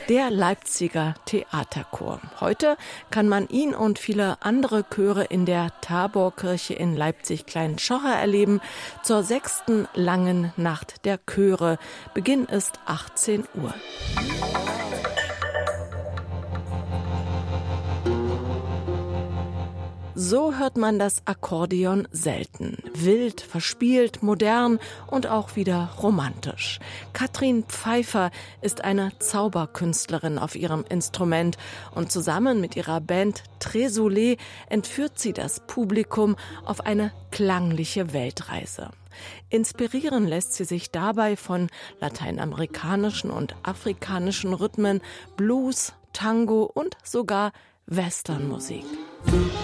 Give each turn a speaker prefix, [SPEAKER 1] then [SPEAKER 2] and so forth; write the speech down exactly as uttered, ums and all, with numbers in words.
[SPEAKER 1] Der Leipziger Theaterchor. Heute kann man ihn und viele andere Chöre in der Taborkirche in Leipzig-Klein-Schocher erleben, zur sechsten langen Nacht der Chöre. Beginn ist achtzehn Uhr. So hört man das Akkordeon selten. Wild, verspielt, modern und auch wieder romantisch. Katrin Pfeiffer ist eine Zauberkünstlerin auf ihrem Instrument und zusammen mit ihrer Band Trésolé entführt sie das Publikum auf eine klangliche Weltreise. Inspirieren lässt sie sich dabei von lateinamerikanischen und afrikanischen Rhythmen, Blues, Tango und sogar Westernmusik.